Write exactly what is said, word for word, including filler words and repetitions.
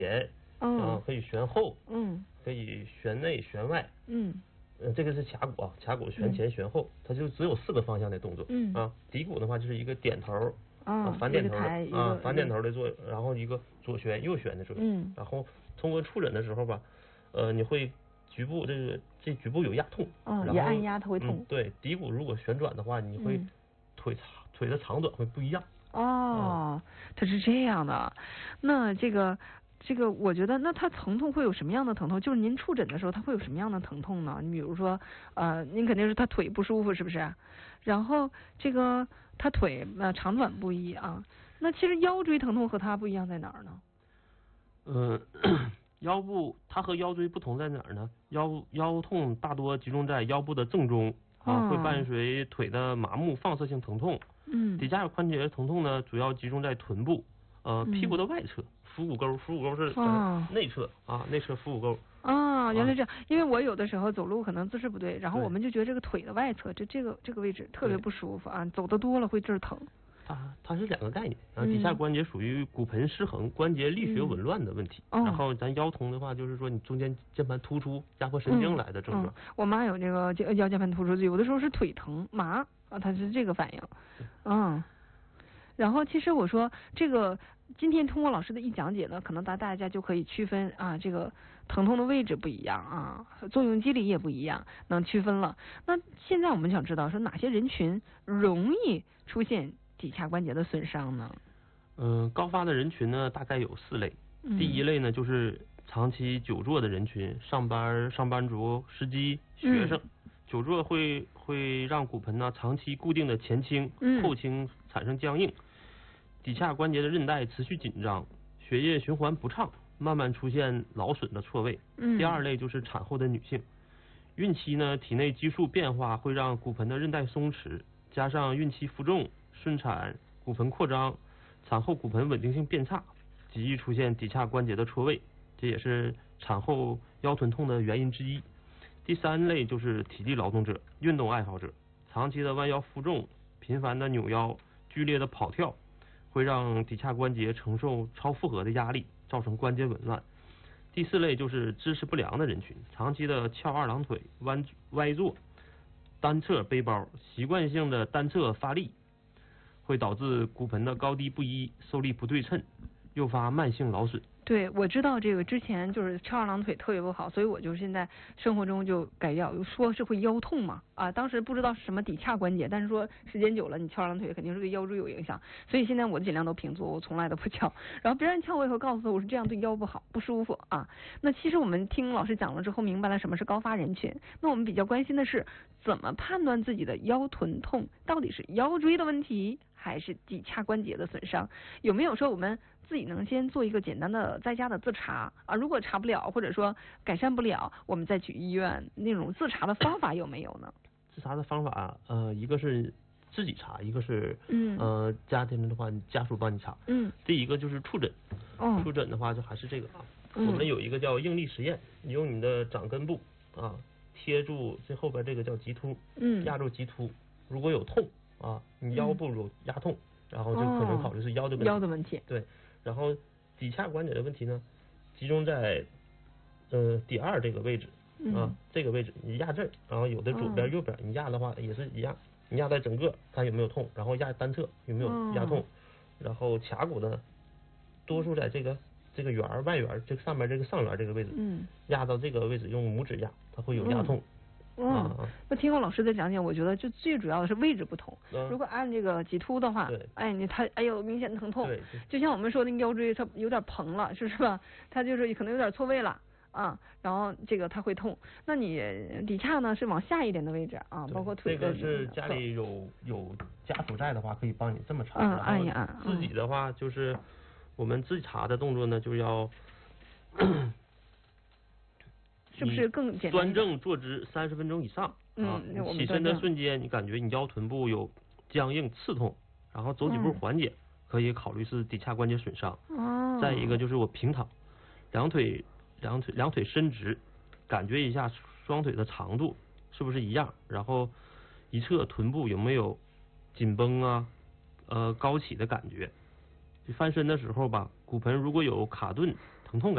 前， 嗯、 呃，可以旋后， 嗯， 可以旋内旋外， 嗯， 呃，这个是髂骨啊，髂骨旋前旋后，它就只有四个方向的动作， 嗯啊，骶骨的话就是一个点头， 啊、 呃，反点头的的啊，反点头的做，然后一个左旋右旋的做， 嗯， 然后通过触诊的时候吧，呃，你会局部这个这局部有压痛， 嗯、 然后也按压它会痛， 嗯，对，骶骨如果旋转的话，你会嗯腿长腿的长短会不一样。 哦，它是这样的，那这个这个，我觉得那它疼痛会有什么样的疼痛？就是您触诊的时候，它会有什么样的疼痛呢？你比如说，呃，您肯定是他腿不舒服，是不是？然后这个他腿呃长短不一啊，那其实腰椎疼痛和它不一样在哪儿呢？ 呃，腰部它和腰椎不同在哪儿呢？腰腰痛大多集中在腰部的正中啊， 嗯、 会伴随腿的麻木放射性疼痛。 嗯， 骶髂关节疼痛呢，主要集中在臀部，呃，屁股的外侧，腹股沟，腹股沟是呃内侧啊，内侧腹股沟。 啊，原来这样，因为我有的时候走路可能姿势不对，然后我们就觉得这个腿的外侧，这这个这个位置特别不舒服啊，走得多了会这儿疼。 它它是两个概念啊，骶髂关节属于骨盆失衡、关节力学紊乱的问题。 嗯、 然后咱腰痛的话，就是说你中间键盘突出、压迫神经来的症状。 嗯嗯、我妈有这个腰间盘突出，有的时候是腿疼麻啊，她是这个反应。嗯。然后其实我说这个今天通过老师的一讲解呢，可能大大家就可以区分啊，这个疼痛的位置不一样啊，作用机理也不一样，能区分了。那现在我们想知道说哪些人群容易出现骶髂关节的损伤呢？ 嗯、呃，高发的人群呢大概有四类。嗯、第一类呢就是长期久坐的人群，上班上班族、司机、学生。嗯久坐会会让骨盆呢长期固定的前倾、后倾产生僵硬，骶髂关节的韧带持续紧张，血液循环不畅，慢慢出现劳损的错位。 嗯、 第二类就是产后的女性，孕期呢体内激素变化会让骨盆的韧带松弛，加上孕期负重、顺产、骨盆扩张，产后骨盆稳定性变差，极易出现骶髂关节的错位，这也是产后腰臀痛的原因之一。第三类就是体力劳动者、运动爱好者，长期的弯腰负重、频繁的扭腰、剧烈的跑跳，会让骶髂关节承受超负荷的压力，造成关节紊乱。第四类就是姿势不良的人群，长期的翘二郎腿、弯歪坐、单侧背包，习惯性的单侧发力，会导致骨盆的高低不一、受力不对称，诱发慢性劳损。 对，我知道这个之前就是翘二郎腿特别不好，所以我就现在生活中就改掉，说是会腰痛嘛啊，当时不知道是什么骶髂关节，但是说时间久了你翘二郎腿肯定是对腰椎有影响，所以现在我尽量都平坐，我从来都不翘，然后别人翘我以后告诉我我是这样对腰不好不舒服啊。那其实我们听老师讲了之后明白了什么是高发人群，那我们比较关心的是怎么判断自己的腰臀痛到底是腰椎的问题还是骶髂关节的损伤，有没有说我们自己能先做一个简单的在家的自查啊？如果查不了或者说改善不了，我们再去医院，那种自查的方法有没有呢？ 自查的方法，呃，一个是自己查，一个是嗯呃家庭的话，你家属帮你查。 嗯。 第一个就是触诊。 哦。 触诊的话就还是这个啊， 嗯、 我们有一个叫应力实验，你用你的掌根部啊贴住最后边这个叫棘突， 嗯， 压住棘突，如果有痛啊，你腰部有压痛，嗯、然后就可能考虑是腰的问题。 腰的问题。 对。然后骶髂关节的问题呢，集中在呃第二这个位置啊， 嗯、 这个位置你压这儿，然后有的左边、哦、右边你压的话也是一样，你压在整个看有没有痛，然后压单侧有没有压痛，哦、然后髂骨呢，多数在这个这个圆外圆这个上面这个上缘这个位置，嗯，压到这个位置用拇指压，它会有压痛。 嗯嗯，那听过老师的讲解，我觉得就最主要的是位置不同。嗯、如果按这个棘突的话， 对， 哎，你它哎呦明显疼痛， 对， 就像我们说那个腰椎它有点膨了，是是吧？它就是可能有点错位了啊，然后这个它会痛。那你骶髂呢是往下一点的位置啊，包括腿的。 这个是家里有有家属在的话，可以帮你这么查。 嗯，按一按。 自己的话就是我们自查的动作呢，就要。 是不是更简单？ 端正坐姿三十分钟以上啊， 嗯， 起身的瞬间，你感觉你腰臀部有僵硬刺痛，然后走几步缓解，嗯、可以考虑是骶髂关节损伤。 哦。 再一个就是我平躺，两腿两腿两腿伸直，感觉一下双腿的长度是不是一样，然后一侧臀部有没有紧绷啊，呃高起的感觉。翻身的时候吧，骨盆如果有卡顿疼痛感。